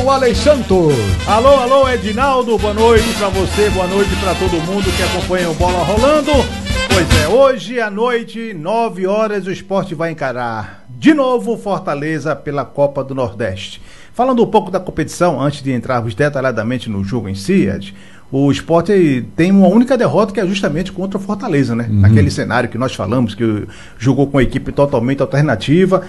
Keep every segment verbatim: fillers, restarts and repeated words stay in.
Alex Santos. Alô, alô, Edinaldo, boa noite pra você, boa noite pra todo mundo que acompanha o Bola Rolando. Pois é, hoje à noite, nove horas, o Sport vai encarar de novo Fortaleza pela Copa do Nordeste. Falando um pouco da competição, antes de entrarmos detalhadamente no jogo em si, Ed, o Sport tem uma única derrota que é justamente contra o Fortaleza, né? Uhum. Naquele cenário que nós falamos, que jogou com uma equipe totalmente alternativa,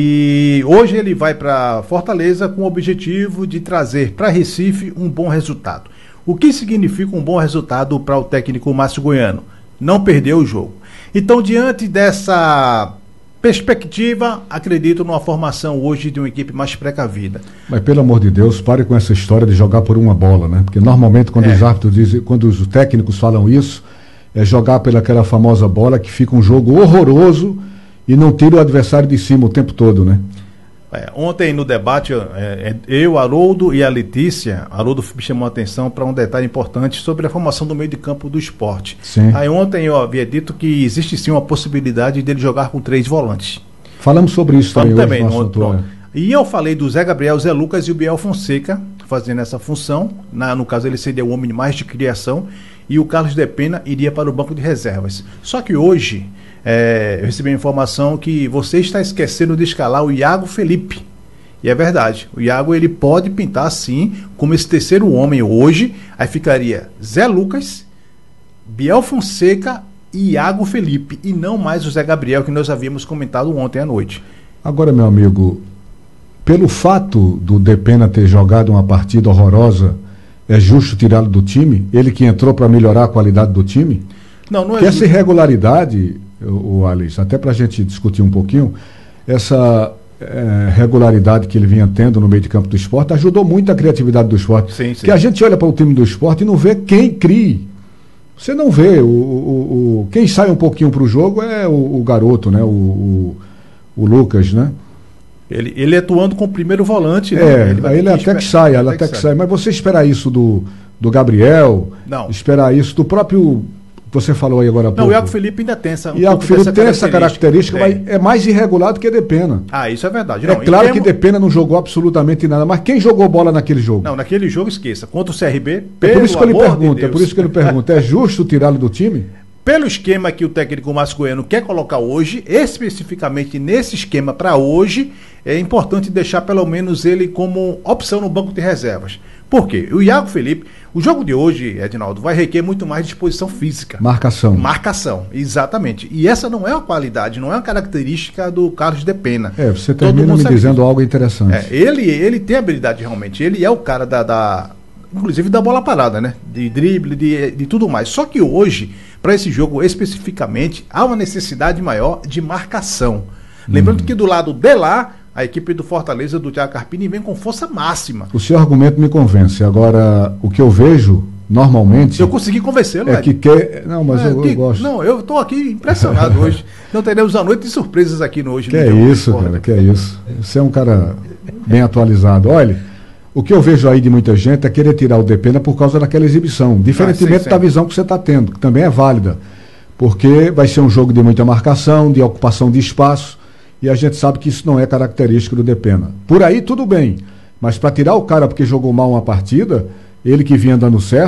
e hoje ele vai para Fortaleza com o objetivo de trazer para Recife um bom resultado. O que significa um bom resultado para o técnico Márcio Goiano? Não perder o jogo. Então, diante dessa perspectiva, acredito numa formação hoje de uma equipe mais precavida. Mas pelo amor de Deus, pare com essa história de jogar por uma bola, né? Porque normalmente quando é. os árbitros dizem, quando os técnicos falam isso, é jogar pelaquela famosa bola que fica um jogo horroroso e não tira o adversário de cima o tempo todo, né? É, ontem no debate, é, eu, Haroldo e a Letícia, Haroldo me chamou a atenção para um detalhe importante sobre a formação do meio de campo do Sport. Sim. Aí ontem eu havia dito que existe sim uma possibilidade dele jogar com três volantes. Falamos sobre isso também, também hoje no outro, E eu falei do Zé Gabriel, Zé Lucas e o Biel Fonseca fazendo essa função. Na, no caso ele seria o homem mais de criação e o Carlos de Pena iria para o banco de reservas. Só que hoje É, eu recebi a informação que você está esquecendo de escalar o Iago Felipe. E é verdade, o Iago ele pode pintar sim como esse terceiro homem hoje. Aí ficaria Zé Lucas, Biel Fonseca e Iago Felipe, e não mais o Zé Gabriel que nós havíamos comentado ontem à noite. Agora, meu amigo, pelo fato do Depena ter jogado uma partida horrorosa, é justo tirá-lo do time? Ele que entrou para melhorar a qualidade do time? Não, não é que justo. Essa irregularidade, o, o Alex, até para a gente discutir um pouquinho, essa é, regularidade que ele vinha tendo no meio de campo do Sport ajudou muito a criatividade do Sport. Sim, sim. Que a gente olha para o time do Sport e não vê quem crie. Você não vê. O, o, o, quem sai um pouquinho para o jogo é o, o garoto, né? O, o, o Lucas, né? Ele, ele atuando com o primeiro volante. É, né? ele, ele até esper... que sai, ele até que, que sai. sai. Mas você esperar isso do, do Gabriel, não. esperar isso do próprio... Você falou aí agora há pouco. Não, o Iago Felipe ainda tem essa, um Iago Felipe tem essa característica, tem. mas é mais irregular do que Depena. Ah, isso é verdade. É não, claro termo... que Depena não jogou absolutamente nada, mas quem jogou bola naquele jogo? Não, naquele jogo esqueça. Contra o C R B, é por isso que ele pergunta, de é por isso que ele pergunta, é justo tirá-lo do time? Pelo esquema que o técnico Márcio Goiano quer colocar hoje, especificamente nesse esquema para hoje, é importante deixar pelo menos ele como opção no banco de reservas. Por quê? O Iago Felipe, o jogo de hoje, Edinaldo, vai requer muito mais disposição física. Marcação. Marcação, exatamente. E essa não é uma qualidade, não é uma característica do Carlos de Pena. É, você termina me dizendo algo interessante. É, ele, ele tem habilidade realmente, ele é o cara da, da inclusive da bola parada, né? De drible, de, de tudo mais. Só que hoje, para esse jogo especificamente, há uma necessidade maior de marcação. Lembrando hum. que do lado de lá, a equipe do Fortaleza, do Thiago Carpini, vem com força máxima. O seu argumento me convence. Agora, o que eu vejo, normalmente... Eu consegui convencê-lo, é que quer... Não, mas é, eu, que... eu gosto. Não, eu estou aqui impressionado hoje. Não teremos a noite de surpresas aqui no Hoje. Que é isso, cara, que é isso. Você é um cara bem atualizado. Olha, o que eu vejo aí de muita gente é querer tirar o Depena por causa daquela exibição. Diferentemente ah, sim, sim. da visão que você está tendo, que também é válida. Porque vai ser um jogo de muita marcação, de ocupação de espaço, e a gente sabe que isso não é característico do Depena. Por aí tudo bem, mas para tirar o cara porque jogou mal uma partida, ele que vinha dando certo,